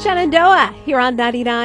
Shenandoah here on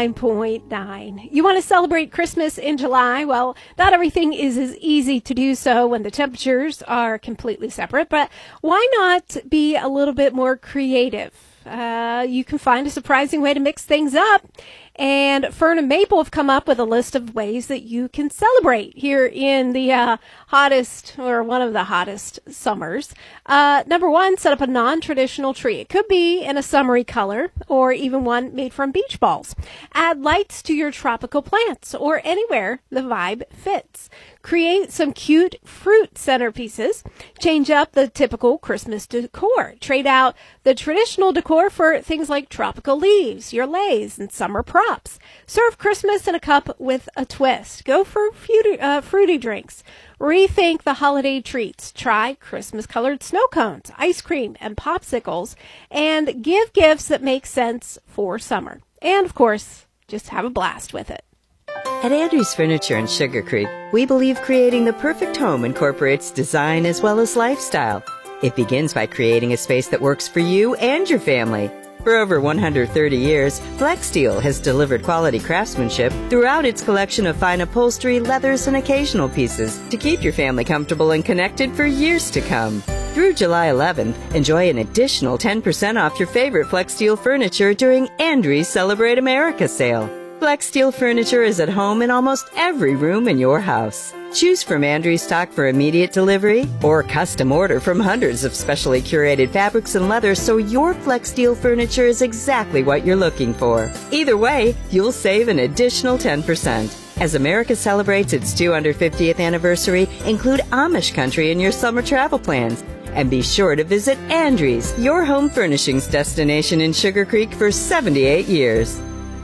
99.9. You want to celebrate Christmas in July? Well, not everything is as easy to do so when the temperatures are completely separate, but why not be a little bit more creative? You can find a surprising way to mix things up. And Fern and Maple have come up with a list of ways that you can celebrate here in the hottest, or one of the hottest summers. Number one, set up a non-traditional tree. It could be in a summery color or even one made from beach balls. Add lights to your tropical plants or anywhere the vibe fits. Create some cute fruit centerpieces. Change up the typical Christmas decor. Trade out the traditional decor for things like tropical leaves, your leis, and summer props. Serve Christmas in a cup with a twist. Go for fruity drinks. Rethink the holiday treats. Try Christmas-colored snow cones, ice cream, and popsicles. And give gifts that make sense for summer. And, of course, just have a blast with it. At Andrews Furniture in Sugar Creek, we believe creating the perfect home incorporates design as well as lifestyle. It begins by creating a space that works for you and your family. For over 130 years, Flex Steel has delivered quality craftsmanship throughout its collection of fine upholstery, leathers, and occasional pieces to keep your family comfortable and connected for years to come. Through July 11th, enjoy an additional 10% off your favorite Flex Steel furniture during Andrews Celebrate America sale. Flex Steel furniture is at home in almost every room in your house. Choose from Andrews stock for immediate delivery or custom order from hundreds of specially curated fabrics and leathers so your Flex Steel furniture is exactly what you're looking for. Either way, you'll save an additional 10%. As America celebrates its 250th anniversary, include Amish country in your summer travel plans. And be sure to visit Andrews, your home furnishings destination in Sugar Creek for 78 years.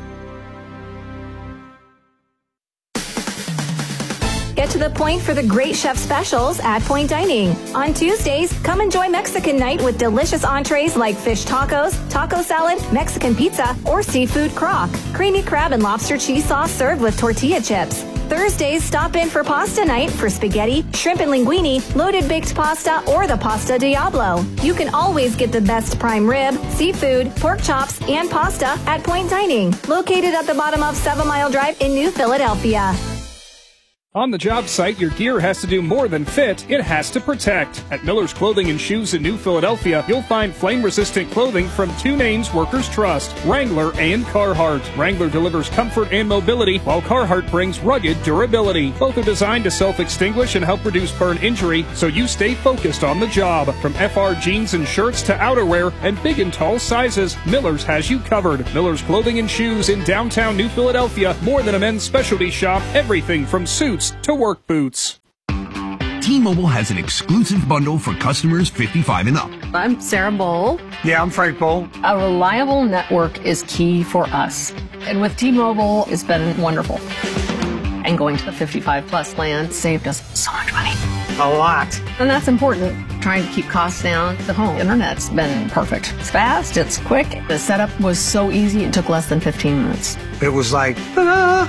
Get to the point for the great chef specials at Point Dining. On Tuesdays, come enjoy Mexican night with delicious entrees like fish tacos, taco salad, Mexican pizza, or seafood crock. Creamy crab and lobster cheese sauce served with tortilla chips. Thursdays, stop in for pasta night for spaghetti, shrimp and linguine, loaded baked pasta, or the pasta Diablo. You can always get the best prime rib, seafood, pork chops, and pasta at Point Dining, located at the bottom of 7 Mile Drive in New Philadelphia. On the job site, your gear has to do more than fit, it has to protect. At Miller's Clothing and Shoes in New Philadelphia, you'll find flame-resistant clothing from two names workers trust, Wrangler and Carhartt. Wrangler delivers comfort and mobility, while Carhartt brings rugged durability. Both are designed to self-extinguish and help reduce burn injury, so you stay focused on the job. From FR jeans and shirts to outerwear and big and tall sizes, Miller's has you covered. Miller's Clothing and Shoes in downtown New Philadelphia, more than a men's specialty shop, everything from suits to work boots. T-Mobile has an exclusive bundle for customers 55 and up. I'm Sarah Bowl. Yeah, I'm Frank Bowl. A reliable network is key for us. And with T-Mobile, it's been wonderful. And going to the 55 plus plan saved us so much money. A lot. And that's important. Trying to keep costs down. The home internet's been perfect. It's fast, it's quick. The setup was so easy, it took less than 15 minutes. It was like, ta-da!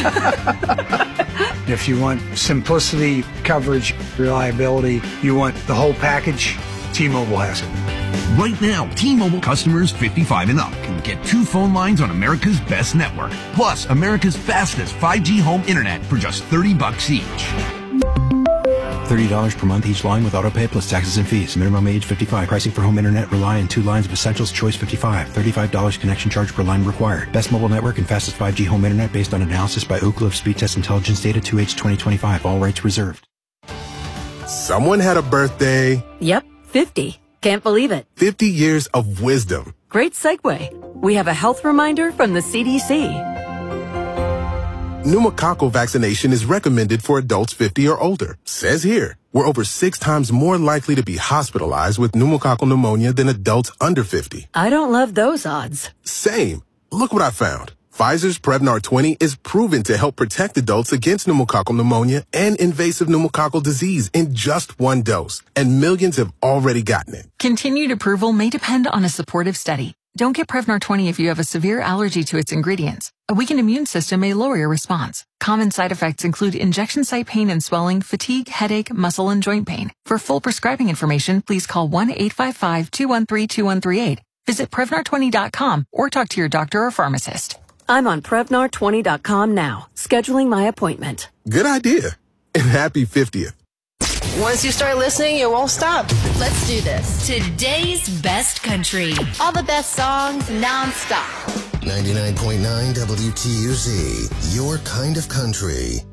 If you want simplicity, coverage, reliability, you want the whole package, T-Mobile has it. Right now, T-Mobile customers 55 and up can get 2 phone lines on America's best network, plus America's fastest 5G home internet for just $30 each. $30 per month each line with autopay plus taxes and fees. Minimum age 55. Pricing for home internet rely on 2 lines of Essentials Choice 55. $35 connection charge per line required. Best mobile network and fastest 5G home internet based on analysis by Ookla of Speed Test Intelligence data 2H 2025. All rights reserved. Someone had a birthday. Yep, 50. Can't believe it. 50 years of wisdom. Great segue. We have a health reminder from the CDC. Pneumococcal vaccination is recommended for adults 50 or older. Says here, we're over 6 times more likely to be hospitalized with pneumococcal pneumonia than adults under 50. I don't love those odds. Same. Look what I found. Pfizer's Prevnar 20 is proven to help protect adults against pneumococcal pneumonia and invasive pneumococcal disease in just 1 dose. And millions have already gotten it. Continued approval may depend on a supportive study. Don't get Prevnar 20 if you have a severe allergy to its ingredients. A weakened immune system may lower your response. Common side effects include injection site pain and swelling, fatigue, headache, muscle, and joint pain. For full prescribing information, please call 1-855-213-2138 Visit Prevnar20.com or talk to your doctor or pharmacist. I'm on Prevnar20.com now, scheduling my appointment. Good idea. And happy 50th. Once you start listening, you won't stop. Let's do this. Today's best country. All the best songs nonstop. 99.9 WTUZ, your kind of country.